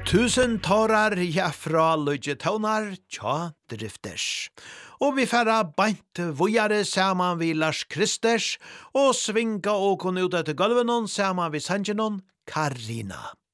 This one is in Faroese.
Tusen tårar fra Luigi Taunar, tja drifters. Og vi færa bant vujare saman vi Lars Kristers, og svinga og kon ut etter gulvenon saman vi Sanjinon Karina.